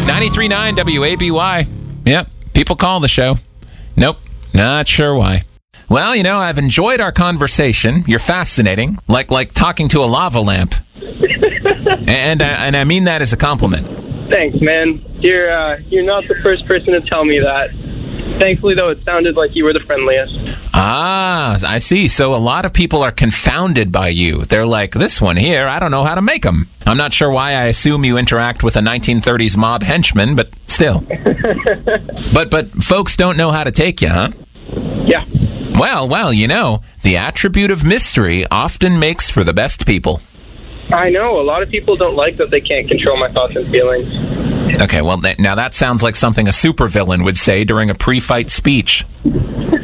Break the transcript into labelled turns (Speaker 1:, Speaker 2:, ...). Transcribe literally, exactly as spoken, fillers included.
Speaker 1: ninety-three point nine W A B Y. Yep, people call the show. Nope, not sure why. Well, you know, I've enjoyed our conversation. You're fascinating, like like talking to a lava lamp. and, uh, and I mean that as a compliment.
Speaker 2: Thanks, man. You're, uh, you're not the first person to tell me that. Thankfully, though, it sounded like you were the friendliest.
Speaker 1: Ah, I see. So a lot of people are confounded by you. They're like, this one here, I don't know how to make them. I'm not sure why I assume you interact with a nineteen thirties mob henchman, but still. but but folks don't know how to take you, huh?
Speaker 2: Yeah.
Speaker 1: Well, well, you know, the attribute of mystery often makes for the best people.
Speaker 2: I know. A lot of people don't like that they can't control my thoughts and feelings.
Speaker 1: Okay, well, th- now that sounds like something a supervillain would say during a pre-fight speech.